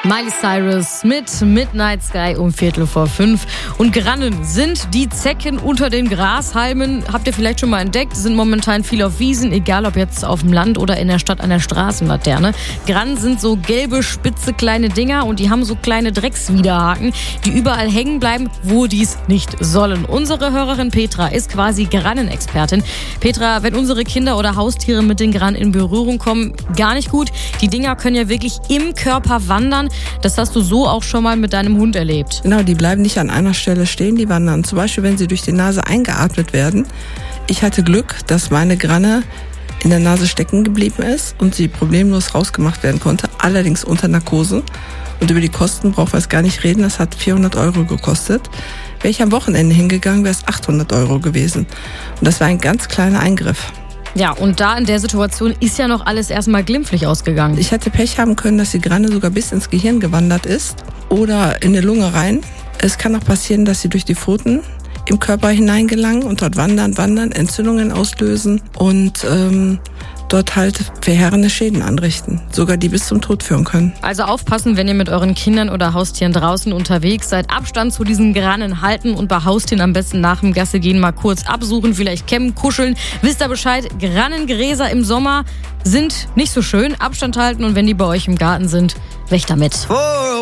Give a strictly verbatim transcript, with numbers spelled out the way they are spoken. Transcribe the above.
Miley Cyrus mit Midnight Sky um Viertel vor fünf. Und Grannen sind die Zecken unter den Grashalmen. Habt ihr vielleicht schon mal entdeckt, sind momentan viel auf Wiesen, egal ob jetzt auf dem Land oder in der Stadt an der Straßenlaterne. Grannen sind so gelbe, spitze, kleine Dinger und die haben so kleine Dreckswiderhaken, die überall hängen bleiben, wo dies nicht sollen. Unsere Hörerin Petra ist quasi Grannenexpertin. Petra, wenn unsere Kinder oder Haustiere mit den Grannen in Berührung kommen, gar nicht gut. Die Dinger können ja wirklich im Körper wandern. Das hast du so auch schon mal mit deinem Hund erlebt. Genau, die bleiben nicht an einer Stelle stehen, die wandern. Zum Beispiel, wenn sie durch die Nase eingeatmet werden. Ich hatte Glück, dass meine Granne in der Nase stecken geblieben ist und sie problemlos rausgemacht werden konnte, allerdings unter Narkose. Und über die Kosten brauchen wir es gar nicht reden, das hat vierhundert Euro gekostet. Wäre ich am Wochenende hingegangen, wäre es achthundert Euro gewesen. Und das war ein ganz kleiner Eingriff. Ja, und da in der Situation ist ja noch alles erstmal glimpflich ausgegangen. Ich hätte Pech haben können, dass die Granne sogar bis ins Gehirn gewandert ist oder in die Lunge rein. Es kann auch passieren, dass sie durch die Pfoten im Körper hineingelangen und dort wandern, wandern, Entzündungen auslösen und ähm, dort halt verheerende Schäden anrichten, sogar die bis zum Tod führen können. Also aufpassen, wenn ihr mit euren Kindern oder Haustieren draußen unterwegs seid. Abstand zu diesen Grannen halten und bei Haustieren am besten nach dem Gasse gehen mal kurz absuchen, vielleicht kämmen, kuscheln. Wisst ihr Bescheid, Grannengräser im Sommer sind nicht so schön. Abstand halten und wenn die bei euch im Garten sind, weg damit.